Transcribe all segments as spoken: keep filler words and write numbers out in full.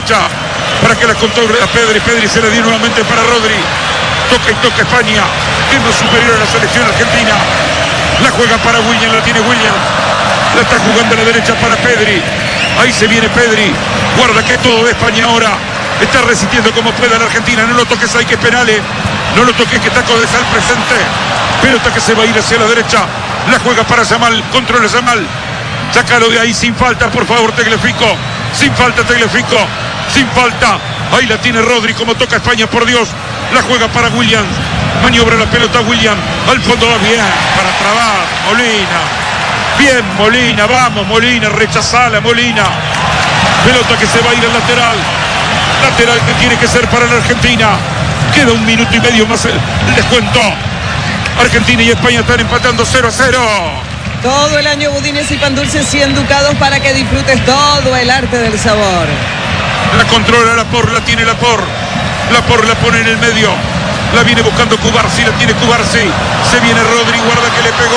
derecha para que la controle a Pedri. Pedri se la dio nuevamente para Rodri. Toca y toca España, que es más superior a la selección argentina. La juega para William, la tiene William. La está jugando a la derecha para Pedri. Ahí se viene Pedri. Guarda que todo de España ahora. Está resistiendo como puede a la Argentina. No lo toques, hay que penales. No lo toques, que está Codesal presente. Pelota que se va a ir hacia la derecha. La juega para Yamal. Controla Yamal. Sácalo de ahí sin falta, por favor, Tagliafico. Sin falta, Tagliafico. Sin falta. Ahí la tiene Rodri. Como toca España, por Dios. La juega para William. Maniobra la pelota William. Al fondo va bien. Para trabar. Molina. Bien, Molina. Vamos, Molina. Rechazala, Molina. Pelota que se va a ir al lateral. Lateral que tiene que ser para la Argentina. Queda un minuto y medio más el, el descuento. Argentina y España están empatando cero a cero. Todo el año budines y pan dulces cien ducados para que disfrutes todo el arte del sabor. La controla Lapor, la tiene Lapor. Lapor la pone en el medio. La viene buscando Cubarsi, la tiene Cubarsi. Se viene Rodri, guarda que le pegó.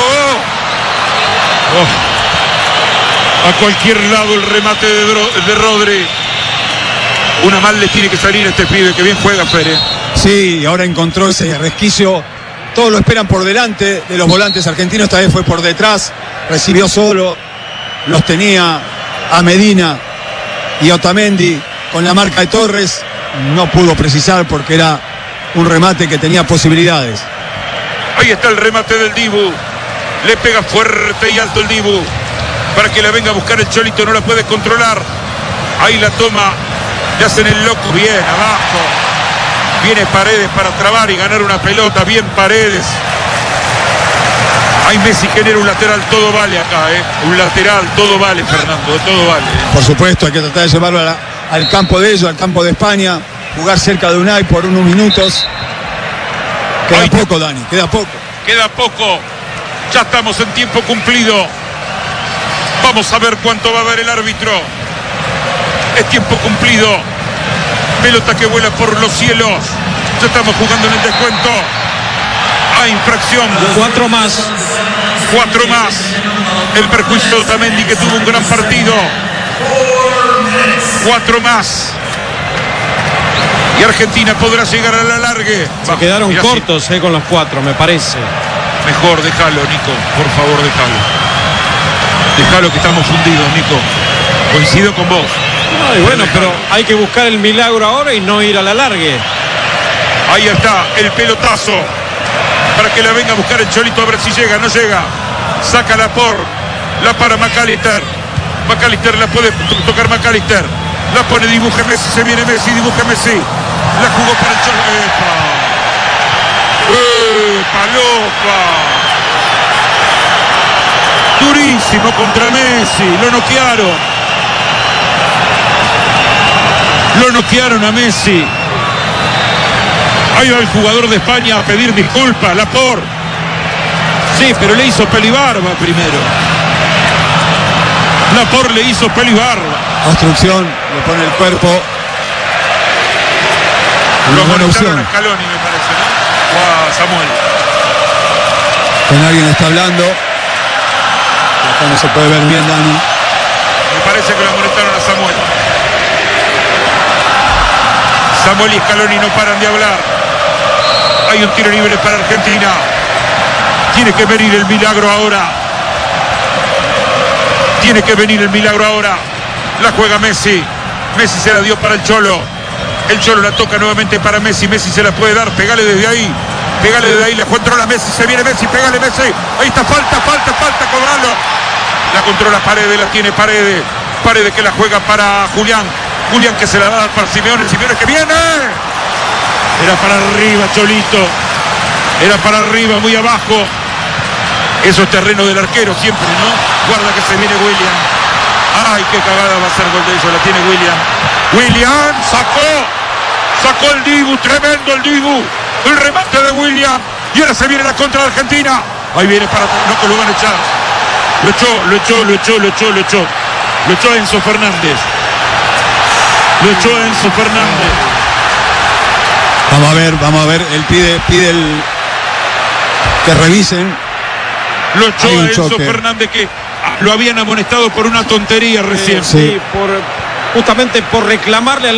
Oh. A cualquier lado el remate de, de Rodri. Una mal le tiene que salir a este pibe, que bien juega Fere. Sí, ahora encontró ese resquicio. Todos lo esperan por delante de los volantes argentinos. Esta vez fue por detrás. Recibió solo. Los tenía a Medina y Otamendi con la marca de Torres. No pudo precisar porque era un remate que tenía posibilidades. Ahí está el remate del Dibu. Le pega fuerte y alto el Dibu. Para que la venga a buscar el Cholito. No la puede controlar. Ahí la toma. Le hacen el loco. Bien, abajo. Viene Paredes para trabar y ganar una pelota. Bien Paredes. Ahí Messi genera un lateral. Todo vale acá, ¿eh? Un lateral. Todo vale, Fernando. Todo vale. Por supuesto, hay que tratar de llevarlo a la, al campo de ellos, al campo de España. Jugar cerca de Unai por unos minutos. Queda Ahí poco, Dani. Queda poco. Queda poco. Ya estamos en tiempo cumplido. Vamos a ver cuánto va a dar el árbitro. Es tiempo cumplido. Pelota que vuela por los cielos. Ya estamos jugando en el descuento. Hay infracción. Cuatro más. Cuatro más. El perjuicio de Otamendi, que tuvo un gran partido. Cuatro más. Y Argentina podrá llegar a la largue. Se Va, quedaron cortos así. eh, con los cuatro, me parece. Mejor, déjalo, Nico. Por favor, déjalo. Déjalo, que estamos fundidos, Nico. Coincido con vos. No, y bueno, pero hay que buscar el milagro ahora y no ir a la largue. Ahí está el pelotazo para que la venga a buscar el Cholito, a ver si llega. No llega. Saca la por. La para McAllister. McAllister la puede tocar McAllister. La pone, dibuje Messi. Se viene Messi, dibuje Messi. La jugó para el Cholito. ¡Epa! ¡Epa, loca! Durísimo contra Messi. Lo noquearon. Lo noquearon a Messi. Ahí va el jugador de España a pedir disculpas, Lapor. Sí, pero le hizo pelibarba primero. Lapor le hizo pelibarba. Obstrucción, le pone el cuerpo. Lo amonestaron a Scaloni, me parece, ¿no? O a Samuel. Con alguien está hablando. Acá no se puede ver bien, Dani. Me parece que lo amonestaron a Samuel. Samuel y Scaloni no paran de hablar. Hay un tiro libre para Argentina. Tiene que venir el milagro ahora. Tiene que venir el milagro ahora. La juega Messi. Messi se la dio para el Cholo. El Cholo la toca nuevamente para Messi. Messi se la puede dar. Pegale desde ahí. Pegale desde ahí. La controla Messi. Se viene Messi. Pegale Messi. Ahí está. Falta, falta, falta. Cobralo. La controla Paredes. La tiene Paredes. Paredes que la juega para Julián. Julián que se la da para Simeone. Simeone que viene. Era para arriba, Cholito. Era para arriba, muy abajo. Eso es terreno del arquero siempre, ¿no? Guarda que se viene William. Ay, qué cagada va a ser gol de eso. La tiene William. William sacó. Sacó el Dibu. Tremendo el Dibu. El remate de William. Y ahora se viene la contra de Argentina. Ahí viene para... No, que lo van a echar. Lo echó, lo echó, lo echó, lo echó, lo echó. Lo echó a Enzo Fernández. Lo echó a Enzo Fernández. Vamos a ver, vamos a ver. Él pide, pide el que revisen. Lo echó a Enzo choque. Fernández, que lo habían amonestado por una tontería recién. Sí, sí, por, justamente por reclamarle al